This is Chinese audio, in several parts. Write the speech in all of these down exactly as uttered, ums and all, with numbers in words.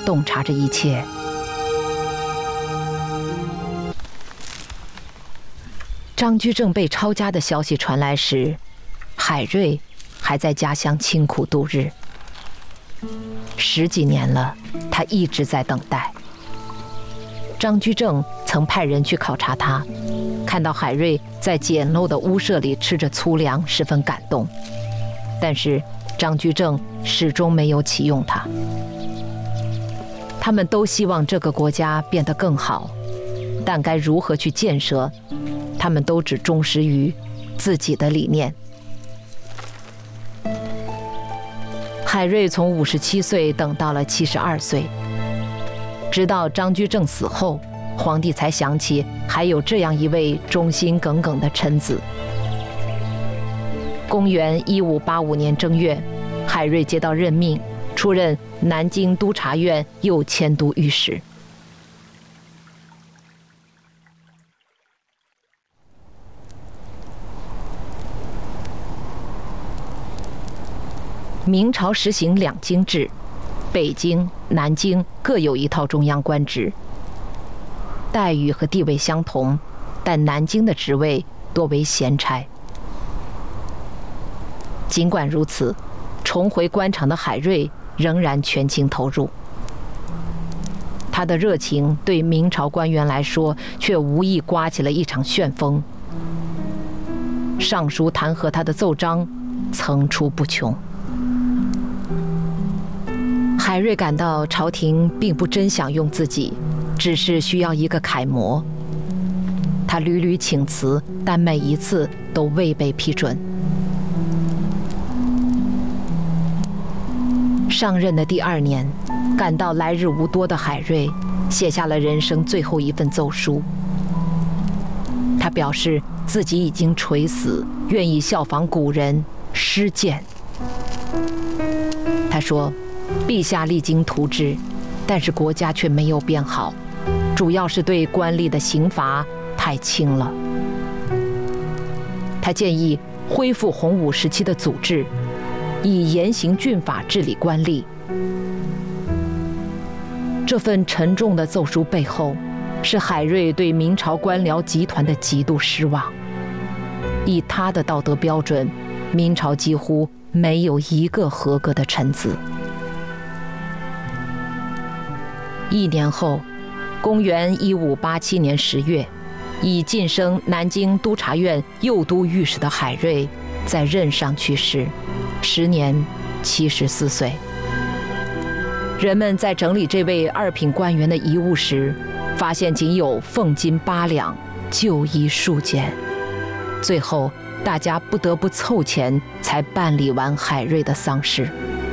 洞察着一切。张居正被抄家的消息传来时，海瑞还在家乡清苦度日。十几年了，他一直在等待。张居正曾派人去考察他，看到海瑞在简陋的屋舍里吃着粗粮，十分感动。但是张居正始终没有启用他。他们都希望这个国家变得更好，但该如何去建设，他们都只忠实于自己的理念。海瑞从五十七岁等到了七十二岁，直到张居正死后，皇帝才想起还有这样一位忠心耿耿的臣子。公元一五八五年正月，海瑞接到任命，出任南京督察院右迁都御史。明朝实行两京制，北京、南京各有一套中央官职，待遇和地位相同，但南京的职位多为闲差。尽管如此，重回官场的海瑞仍然全情投入。他的热情对明朝官员来说，却无意刮起了一场旋风。上书弹劾他的奏章层出不穷。海瑞感到朝廷并不真想用自己，只是需要一个楷模。他屡屡请辞，但每一次都未被批准。上任的第二年，感到来日无多的海瑞写下了人生最后一份奏书。他表示自己已经垂死，愿意效仿古人施剑。他说，陛下励精图治，但是国家却没有变好，主要是对官吏的刑罚太轻了。他建议恢复洪武时期的祖制，以严刑峻法治理官吏。这份沉重的奏书背后，是海瑞对明朝官僚集团的极度失望。以他的道德标准，明朝几乎没有一个合格的臣子。一年后，公元一五八七年十月，已晋升南京督察院右都御史的海瑞在任上去世，时年七十四岁。人们在整理这位二品官员的遗物时，发现仅有俸金八两，旧衣数件。最后，大家不得不凑钱才办理完海瑞的丧事。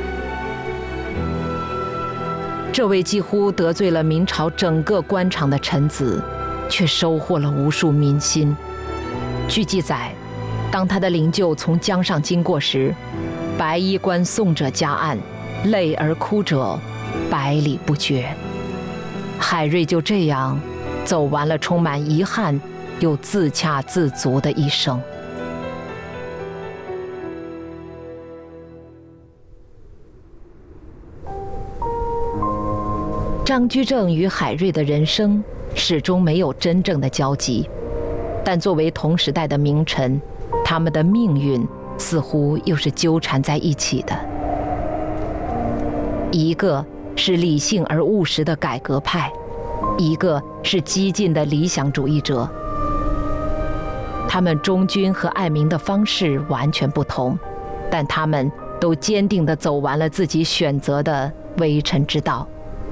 这位几乎得罪了明朝整个官场的臣子，却收获了无数民心。据记载，当他的灵柩从江上经过时，白衣官送者加岸，泪而哭者百里不绝。海瑞就这样走完了充满遗憾又自洽自足的一生。张居正与海瑞的人生始终没有真正的交集，但作为同时代的名臣，他们的命运似乎又是纠缠在一起的。一个是理性而务实的改革派，一个是激进的理想主义者。他们忠君和爱民的方式完全不同，但他们都坚定地走完了自己选择的为臣之道。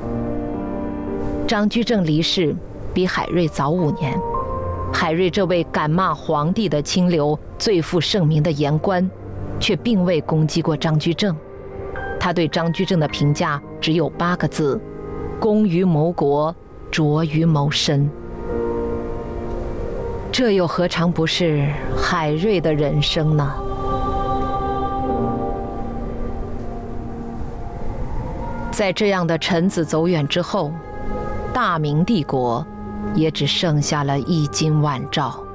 张居正离世比海瑞早五年，海瑞这位敢骂皇帝的清流、最负盛名的言官，却并未攻击过张居正。他对张居正的评价只有八个字：功于谋国，拙于谋身。这又何尝不是海瑞的人生呢？在这样的臣子走远之后，大明帝国也只剩下了一襟晚照。